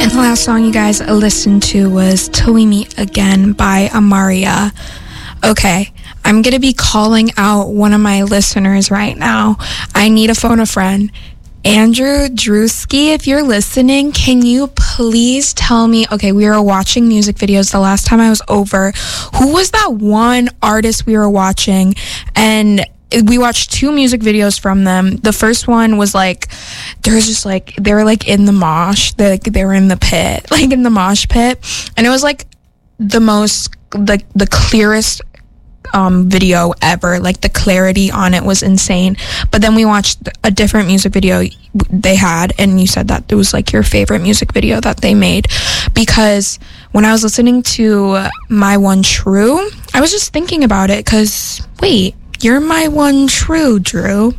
And the last song you guys listened to was Till We Meet Again by Amaria. Okay, I'm going to be calling out one of my listeners right now. I need to phone a friend. Andrew Drewski, if you're listening, can you please tell me, okay, we were watching music videos the last time I was over. Who was that one artist we were watching? And we watched 2 music videos from them. The first one was like, they were like in the mosh. They were in the pit, like in the mosh pit. And it was like the clearest video ever. Like the clarity on it was insane. But then we watched a different music video they had, and you said that it was like your favorite music video that they made. Because when I was listening to My One True, I was just thinking about it because, wait, you're my one true, Drew.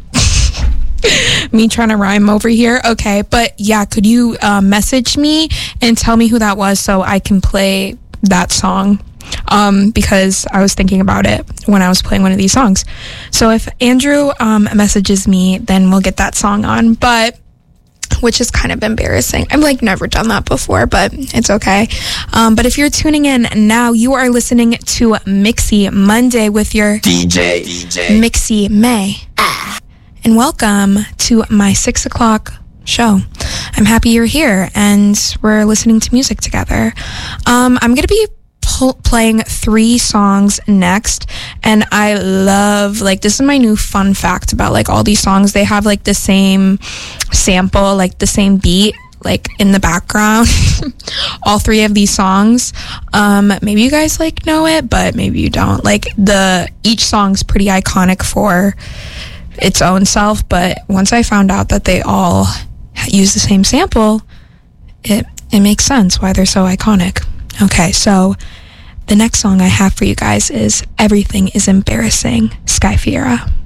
Me trying to rhyme over here. Okay, but yeah, could you message me and tell me who that was so I can play that song? Because I was thinking about it when I was playing one of these songs. So if Andrew messages me, then we'll get that song on. But which is kind of embarrassing. I've like never done that before, but it's okay. But if you're tuning in now, you are listening to Mixy Monday with your DJ Mixy May. And welcome to my 6 o'clock show. I'm happy you're here and we're listening to music together. I'm going to be playing 3 songs next, and I love, like, this is my new fun fact about like all these songs. They have like the same sample, like the same beat, like in the background. All 3 of these songs, maybe you guys like know it, but maybe you don't. Like each song's pretty iconic for its own self, but once I found out that they all use the same sample, it makes sense why they're so iconic. Okay, so the next song I have for you guys is Everything is Embarrassing, Sky Fiera.